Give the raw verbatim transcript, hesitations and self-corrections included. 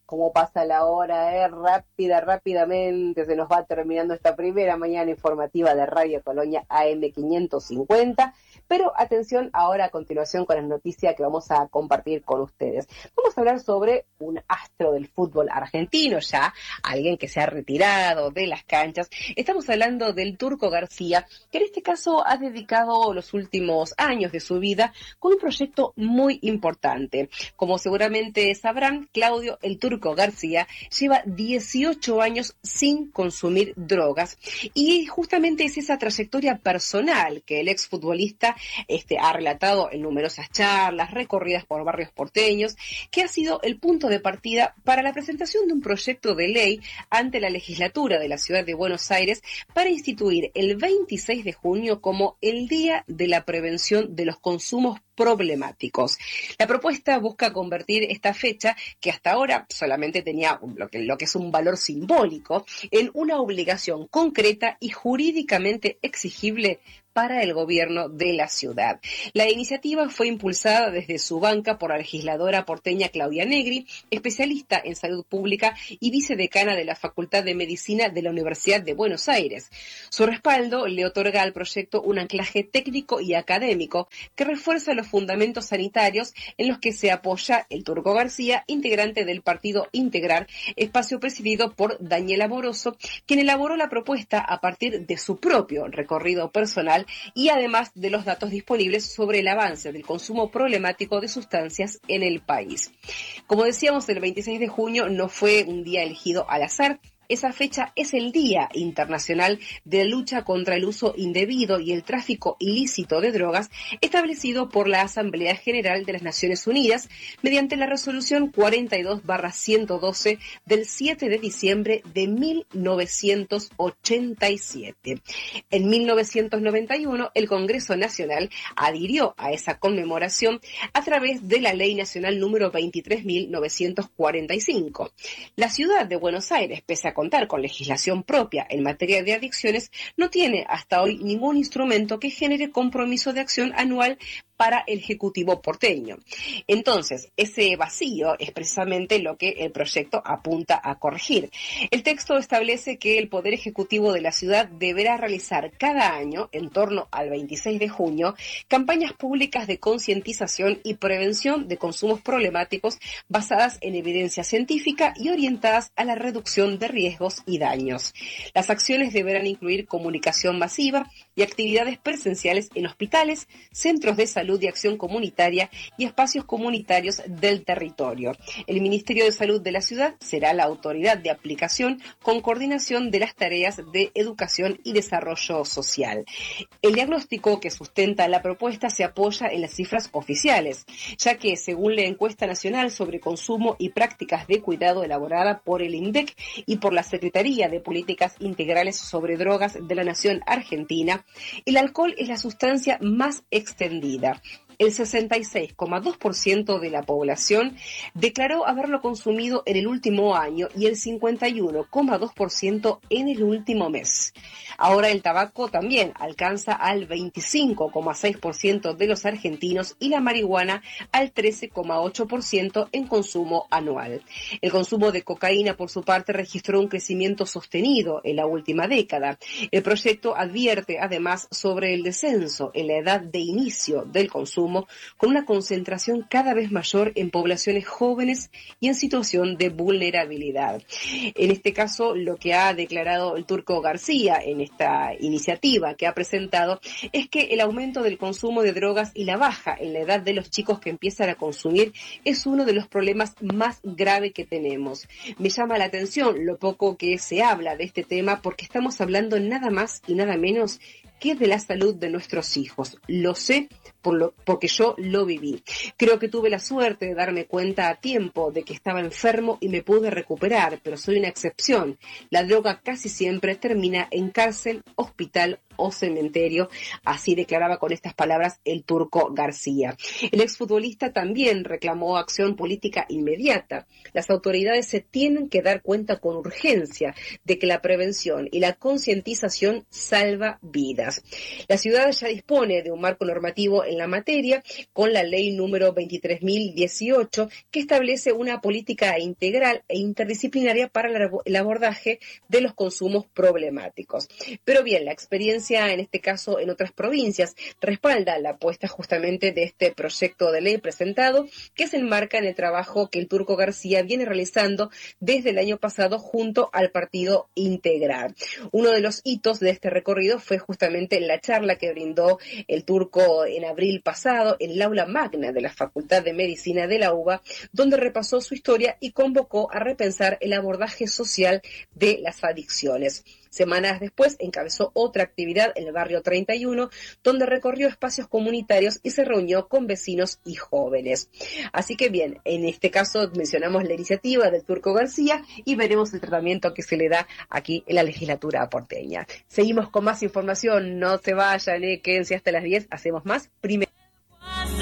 Cómo pasa la hora, eh, rápida, rápidamente se nos va terminando esta primera mañana informativa de Radio Colonia A M quinientos cincuenta, pero atención ahora a continuación con la noticia que vamos a compartir con ustedes. Vamos a hablar sobre un astro del fútbol argentino ya, alguien que se ha retirado de las canchas. Estamos hablando del Turco García, que en este caso ha dedicado los últimos años de su vida con un proyecto muy importante. Como seguramente sabrán, Claudio el Turco García lleva dieciocho años sin consumir drogas y justamente es esa trayectoria personal que el exfutbolista este, ha relatado en numerosas charlas, recorridas por barrios porteños, que ha sido el punto de partida para la presentación de un proyecto de ley ante la legislatura de la ciudad de Buenos Aires para instituir el veintiséis de junio como el Día de la Prevención de los Consumos Problemáticos. La propuesta busca convertir esta fecha, que hasta ahora solamente tenía lo que, lo que es un valor simbólico, en una obligación concreta y jurídicamente exigible para el gobierno de la ciudad. La iniciativa fue impulsada desde su banca por la legisladora porteña Claudia Negri, especialista en salud pública y vicedecana de la Facultad de Medicina de la Universidad de Buenos Aires. Su respaldo le otorga al proyecto un anclaje técnico y académico que refuerza los fundamentos sanitarios en los que se apoya el Turco García, integrante del Partido Integrar, espacio presidido por Daniel Amoroso, quien elaboró la propuesta a partir de su propio recorrido personal y además de los datos disponibles sobre el avance del consumo problemático de sustancias en el país. Como decíamos, el veintiséis de junio no fue un día elegido al azar. Esa fecha es el Día Internacional de Lucha contra el Uso Indebido y el Tráfico Ilícito de Drogas, establecido por la Asamblea General de las Naciones Unidas mediante la Resolución cuarenta y dos barra ciento doce del siete de diciembre de mil novecientos ochenta y siete. En mil novecientos noventa y uno, el Congreso Nacional adhirió a esa conmemoración a través de la Ley Nacional número veintitrés mil novecientos cuarenta y cinco. La ciudad de Buenos Aires, pese a contar con legislación propia en materia de adicciones, no tiene hasta hoy ningún instrumento que genere compromiso de acción anual para el Ejecutivo porteño. Entonces, ese vacío es precisamente lo que el proyecto apunta a corregir. El texto establece que el Poder Ejecutivo de la ciudad deberá realizar cada año, en torno al veintiséis de junio, campañas públicas de concientización y prevención de consumos problemáticos basadas en evidencia científica y orientadas a la reducción de riesgos y daños. Las acciones deberán incluir comunicación masiva y actividades presenciales en hospitales, centros de salud y acción comunitaria y espacios comunitarios del territorio. El Ministerio de Salud de la ciudad será la autoridad de aplicación con coordinación de las tareas de educación y desarrollo social. El diagnóstico que sustenta la propuesta se apoya en las cifras oficiales, ya que según la encuesta nacional sobre consumo y prácticas de cuidado elaborada por el INDEC y por la Secretaría de Políticas Integrales sobre Drogas de la Nación Argentina, el alcohol es la sustancia más extendida. El sesenta y seis coma dos por ciento de la población declaró haberlo consumido en el último año y el cincuenta y uno coma dos por ciento en el último mes. Ahora el tabaco también alcanza al veinticinco coma seis por ciento de los argentinos y la marihuana al trece coma ocho por ciento en consumo anual. El consumo de cocaína, por su parte, registró un crecimiento sostenido en la última década. El proyecto advierte además sobre el descenso en la edad de inicio del consumo, con una concentración cada vez mayor en poblaciones jóvenes y en situación de vulnerabilidad. En este caso, lo que ha declarado el Turco García en esta iniciativa que ha presentado es que el aumento del consumo de drogas y la baja en la edad de los chicos que empiezan a consumir es uno de los problemas más graves que tenemos. Me llama la atención lo poco que se habla de este tema, porque estamos hablando nada más y nada menos que de la salud de nuestros hijos. Lo sé por lo, porque yo lo viví. Creo que tuve la suerte de darme cuenta a tiempo de que estaba enfermo y me pude recuperar, pero soy una excepción. La droga casi siempre termina en cárcel, hospital o cementerio, así declaraba con estas palabras el Turco García. El exfutbolista también reclamó acción política inmediata. Las autoridades se tienen que dar cuenta con urgencia de que la prevención y la concientización salva vidas. La ciudad ya dispone de un marco normativo en la materia con la ley número veintitrés mil dieciocho que establece una política integral e interdisciplinaria para el abordaje de los consumos problemáticos. Pero bien, la experiencia en este caso en otras provincias respalda la apuesta justamente de este proyecto de ley presentado, que se enmarca en el trabajo que el Turco García viene realizando desde el año pasado junto al Partido Integral. Uno de los hitos de este recorrido fue justamente la charla que brindó el Turco en abril pasado en el aula magna de la Facultad de Medicina de la UBA, donde repasó su historia y convocó a repensar el abordaje social de las adicciones. Semanas después encabezó otra actividad en el barrio treinta y uno, donde recorrió espacios comunitarios y se reunió con vecinos y jóvenes. Así que bien, en este caso mencionamos la iniciativa del Turco García y veremos el tratamiento que se le da aquí en la legislatura porteña. Seguimos con más información, no se vayan, eh, quédense hasta las diez, hacemos más primero.